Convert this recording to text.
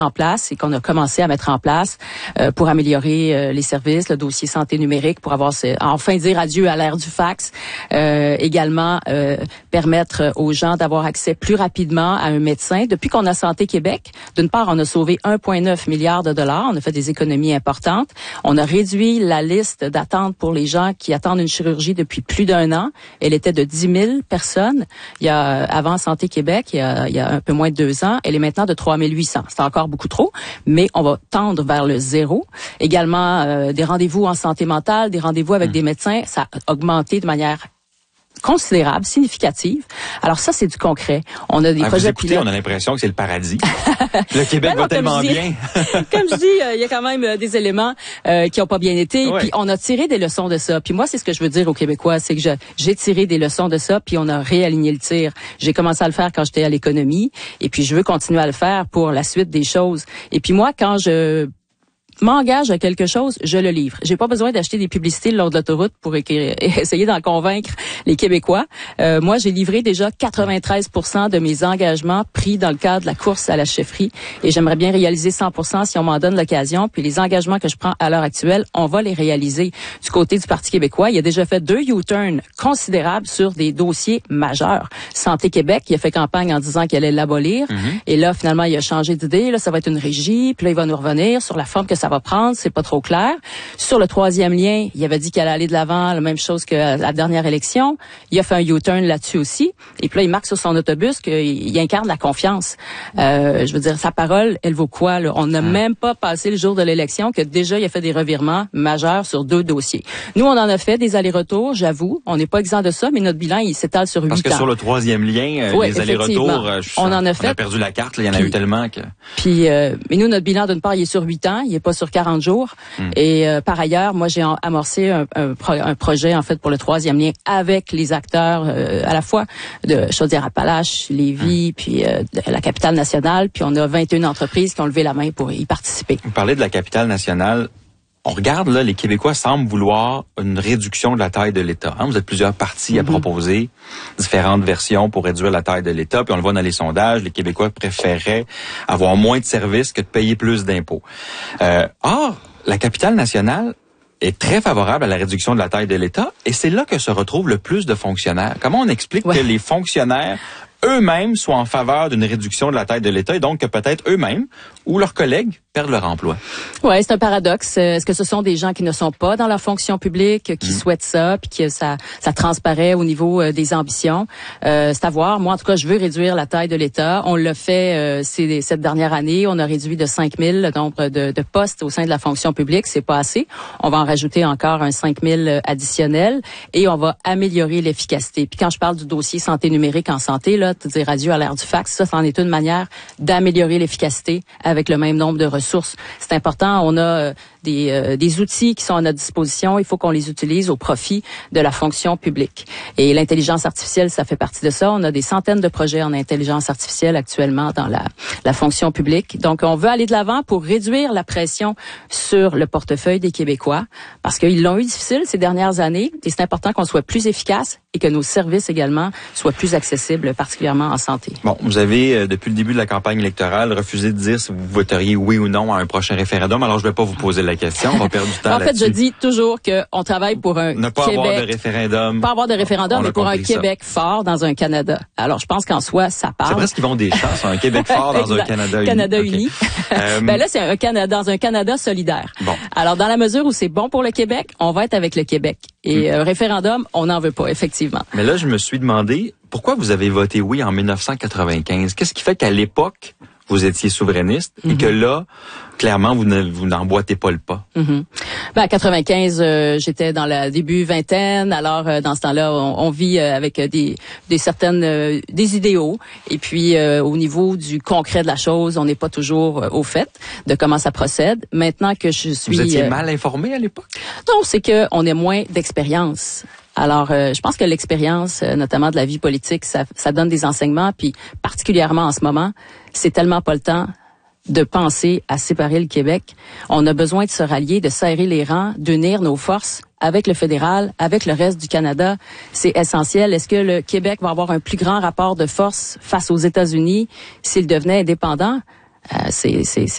en place et qu'on a commencé à mettre en place pour améliorer les services, le dossier santé numérique, pour enfin dire adieu à l'ère du fax, également permettre aux gens d'avoir accès plus rapidement à un médecin. Depuis qu'on a Santé Québec, d'une part, on a sauvé 1,9 milliard de dollars, on a fait des économies importantes, on a réduit la liste d'attente pour les gens qui attendent une chirurgie depuis plus d'1 an. Elle était de 10 000 personnes avant Santé Québec, il y a un peu moins de 2 ans. Elle est maintenant de 3 800. C'est encore beaucoup trop, mais on va tendre vers le zéro. Également, des rendez-vous en santé mentale, des rendez-vous avec des médecins, ça a augmenté de manière considérable, significative. Alors ça, c'est du concret. On a des projets pilotes. On a l'impression que c'est le paradis. Le Québec va tellement bien. Comme je dis, il y a quand même des éléments qui n'ont pas bien été. Oui. Puis on a tiré des leçons de ça. Puis moi, c'est ce que je veux dire aux Québécois, c'est que j'ai tiré des leçons de ça, puis on a réaligné le tir. J'ai commencé à le faire quand j'étais à l'économie, et puis je veux continuer à le faire pour la suite des choses. Et puis moi, quand je m'engage à quelque chose, je le livre. J'ai pas besoin d'acheter des publicités le long de l'autoroute pour essayer d'en convaincre les Québécois. Moi, j'ai livré déjà 93% de mes engagements pris dans le cadre de la course à la chefferie, et j'aimerais bien réaliser 100% si on m'en donne l'occasion. Puis les engagements que je prends à l'heure actuelle, on va les réaliser. Du côté du Parti québécois, il a déjà fait 2 U-turns considérables sur des dossiers majeurs. Santé Québec, il a fait campagne en disant qu'il allait l'abolir, et là, finalement, il a changé d'idée. Là, ça va être une régie, puis là, il va nous revenir sur la forme que ça va prendre, c'est pas trop clair. Sur le 3e lien, il avait dit qu'il allait aller de l'avant, la même chose que la dernière élection. Il a fait un U-turn là-dessus aussi. Et puis là, il marque sur son autobus qu'il incarne la confiance. Je veux dire, sa parole, elle vaut quoi, là? On n'a même pas passé le jour de l'élection que déjà, il a fait des revirements majeurs sur 2 dossiers. Nous, on en a fait des allers-retours, j'avoue. On n'est pas exempt de ça, mais notre bilan, il s'étale sur 8 ans. Parce que sur le 3e lien, les allers-retours, on en a fait. On a perdu la carte, là, il y en a eu tellement que... Puis, mais nous, notre bilan, d'une part, il est sur 8 ans, il est pas sur 40 jours. Et par ailleurs, moi, j'ai amorcé un projet, en fait, pour le 3e lien avec les acteurs, à la fois de Chaudière-Appalaches, Lévis, puis de la capitale nationale. Puis on a 21 entreprises qui ont levé la main pour y participer. Vous parlez de la capitale nationale. On regarde, là, les Québécois semblent vouloir une réduction de la taille de l'État. Vous êtes plusieurs partis à proposer différentes versions pour réduire la taille de l'État. Puis on le voit dans les sondages, les Québécois préféreraient avoir moins de services que de payer plus d'impôts. Or, la capitale nationale est très favorable à la réduction de la taille de l'État, et c'est là que se retrouvent le plus de fonctionnaires. Comment on explique que les fonctionnaires eux-mêmes soient en faveur d'une réduction de la taille de l'État, et donc que peut-être eux-mêmes ou leurs collègues perdent leur emploi? Ouais, c'est un paradoxe. Est-ce que ce sont des gens qui ne sont pas dans la fonction publique, qui souhaitent ça, puis que ça transparaît au niveau des ambitions? C'est à voir. Moi, en tout cas, je veux réduire la taille de l'État. On l'a fait cette dernière année. On a réduit de 5 000 le nombre de postes au sein de la fonction publique. C'est pas assez. On va en rajouter encore un 5 000 additionnel, et on va améliorer l'efficacité. Puis quand je parle du dossier santé numérique en santé, là, te dire adieu à l'ère du fax, ça en est une manière d'améliorer l'efficacité avec le même nombre de ressources. C'est important. On a des outils qui sont à notre disposition. Il faut qu'on les utilise au profit de la fonction publique. Et l'intelligence artificielle, ça fait partie de ça. On a des centaines de projets en intelligence artificielle actuellement dans la fonction publique. Donc, on veut aller de l'avant pour réduire la pression sur le portefeuille des Québécois, parce qu'ils l'ont eu difficile ces dernières années, et c'est important qu'on soit plus efficace et que nos services également soient plus accessibles, particulièrement en santé. Bon, vous avez, depuis le début de la campagne électorale, refusé de dire si vous voteriez oui ou non à un prochain référendum. Alors, je ne vais pas vous poser la question. On va perdre du temps là-dessus. En fait, je dis toujours qu'on travaille pour un ne pas Québec, avoir de référendum. Pas avoir de référendum, mais pour un Québec fort dans un Canada. Alors, je pense qu'en soi, ça parle. C'est presque qu'ils vont des chances, un Québec fort dans un Canada uni. Canada uni. Ben là, c'est un Canada, dans un Canada solidaire. Bon. Alors, dans la mesure où c'est bon pour le Québec, on va être avec le Québec. Et un référendum, on n'en veut pas, effectivement. Mais là, je me suis demandé, pourquoi vous avez voté oui en 1995? Qu'est-ce qui fait qu'à l'époque, vous étiez souverainiste et que là, clairement, vous n'emboîtez pas le pas? Ben, à 95, j'étais dans la début vingtaine. Alors, dans ce temps-là, on vit avec des idéaux. Et puis, au niveau du concret de la chose, on n'est pas toujours au fait de comment ça procède. Maintenant que je suis... Vous étiez mal informé à l'époque? Non, c'est que on a moins d'expérience. Alors, je pense que l'expérience, notamment de la vie politique, ça donne des enseignements. Puis, particulièrement en ce moment, c'est tellement pas le temps de penser à séparer le Québec. On a besoin de se rallier, de serrer les rangs, d'unir nos forces avec le fédéral, avec le reste du Canada. C'est essentiel. Est-ce que le Québec va avoir un plus grand rapport de force face aux États-Unis s'il devenait indépendant? C'est